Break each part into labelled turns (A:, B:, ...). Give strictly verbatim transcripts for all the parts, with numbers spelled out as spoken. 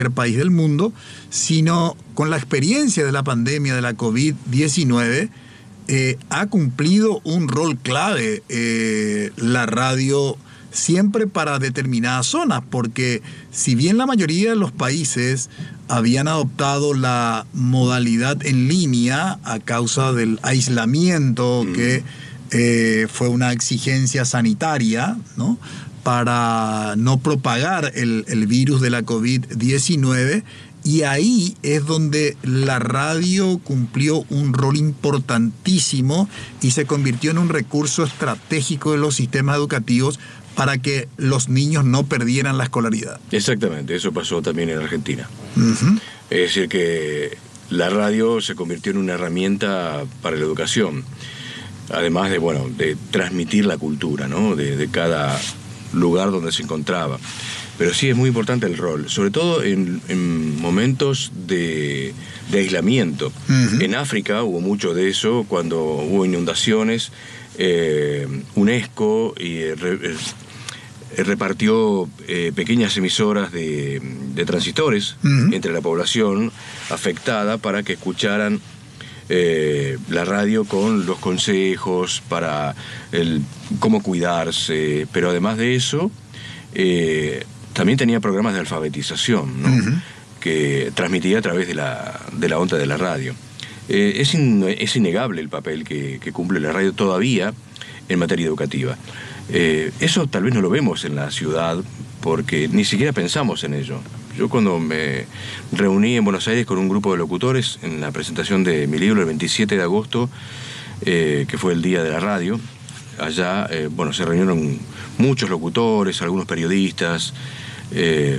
A: país del mundo, sino con la experiencia de la pandemia de la COVID diecinueve, eh, ha cumplido un rol clave eh, la radio siempre para determinadas zonas, porque si bien la mayoría de los países habían adoptado la modalidad en línea a causa del aislamiento, mm. que eh, fue una exigencia sanitaria, ¿no?, para no propagar el, el virus de la COVID diecinueve, y ahí es donde la radio cumplió un rol importantísimo y se convirtió en un recurso estratégico de los sistemas educativos para que los niños no perdieran la escolaridad.
B: Exactamente, eso pasó también en Argentina.
A: Uh-huh.
B: Es decir, que la radio se convirtió en una herramienta para la educación, además de, bueno, de transmitir la cultura, ¿no?, de, de cada lugar donde se encontraba. Pero sí es muy importante el rol, sobre todo en, en momentos de, de aislamiento. Uh-huh. En África hubo mucho de eso, cuando hubo inundaciones. eh, UNESCO y, eh, re, eh, repartió eh, pequeñas emisoras de, de transistores uh-huh. entre la población afectada para que escucharan Eh, la radio con los consejos para el, cómo cuidarse, pero además de eso eh, también tenía programas de alfabetización, ¿no? Uh-huh. que transmitía a través de la, de la onda de la radio. Eh, es, in, es innegable el papel que, que cumple la radio todavía en materia educativa. Eh, eso tal vez no lo vemos en la ciudad porque ni siquiera pensamos en ello. Yo cuando me reuní en Buenos Aires con un grupo de locutores en la presentación de mi libro el veintisiete de agosto, eh, que fue el día de la radio, allá, eh, bueno, se reunieron muchos locutores, algunos periodistas. Eh,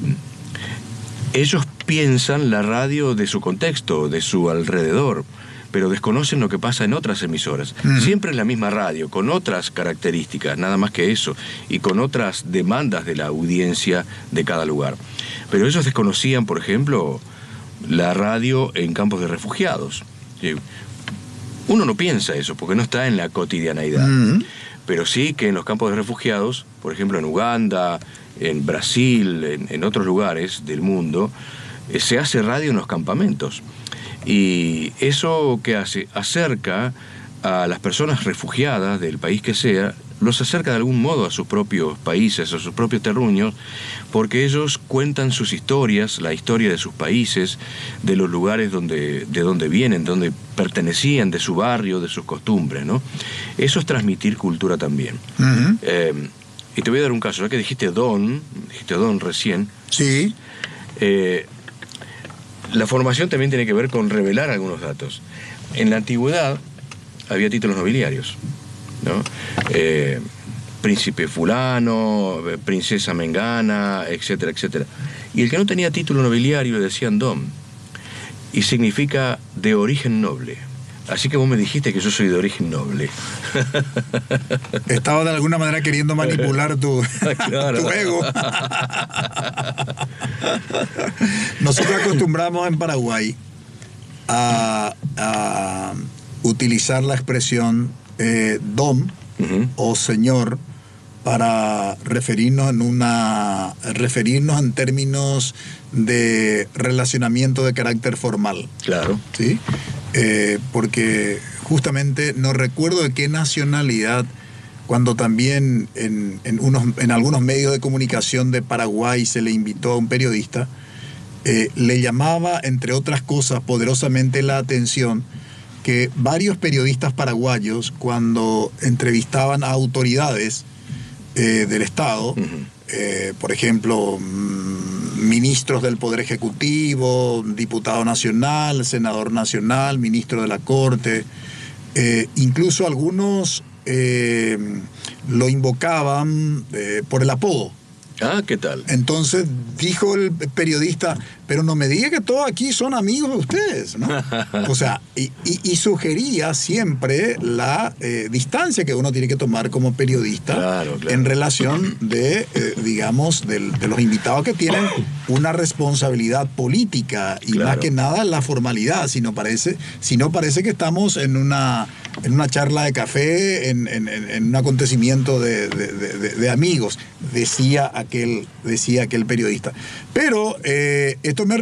B: ellos piensan la radio de su contexto, de su alrededor, pero desconocen lo que pasa en otras emisoras. Uh-huh. Siempre es la misma radio, con otras características, nada más que eso, y con otras demandas de la audiencia de cada lugar. Pero ellos desconocían, por ejemplo, la radio en campos de refugiados. Uno no piensa eso, porque no está en la cotidianeidad. Uh-huh. Pero sí que en los campos de refugiados, por ejemplo en Uganda, en Brasil, en, en otros lugares del mundo, eh, se hace radio en los campamentos. Y eso que hace, acerca a las personas refugiadas del país que sea, los acerca de algún modo a sus propios países, a sus propios terruños, porque ellos cuentan sus historias, la historia de sus países, de los lugares donde, de donde vienen, donde pertenecían, de su barrio, de sus costumbres, ¿no? Eso es transmitir cultura también. Uh-huh. Eh, y te voy a dar un caso, ya que dijiste don, dijiste don recién.
A: Sí.
B: Eh, La formación también tiene que ver con revelar algunos datos. En la antigüedad había títulos nobiliarios, ¿no? Eh, príncipe fulano, princesa mengana, etcétera, etcétera. Y el que no tenía título nobiliario le decían don. Y significa de origen noble. Así que vos me dijiste que yo soy de origen noble.
A: Estaba de alguna manera queriendo manipular tu,
B: claro.
A: tu ego. Nosotros acostumbramos en Paraguay a, a utilizar la expresión eh, don uh-huh. o señor para referirnos en una referirnos en términos de relacionamiento de carácter formal.
B: Claro.
A: ¿Sí? Eh, porque justamente no recuerdo de qué nacionalidad, cuando también en, en, unos, en algunos medios de comunicación de Paraguay se le invitó a un periodista, eh, le llamaba, entre otras cosas, poderosamente la atención que varios periodistas paraguayos, cuando entrevistaban a autoridades eh, del Estado, uh-huh. eh, por ejemplo, ministros del Poder Ejecutivo, diputado nacional, senador nacional, ministro de la Corte, eh, incluso algunos eh, lo invocaban eh, por el apodo.
B: Ah, ¿qué tal?
A: Entonces dijo el periodista, pero no me diga que todos aquí son amigos de ustedes, ¿no? O sea, y, y, y sugería siempre la eh, distancia que uno tiene que tomar como periodista
B: claro, claro.
A: en relación de, eh, digamos, de, de los invitados que tienen una responsabilidad política y claro. más que nada la formalidad, si no parece, si no parece que estamos en una en una charla de café, en, en, en un acontecimiento de, de, de, de amigos, decía aquel, decía aquel periodista. Pero eh, esto me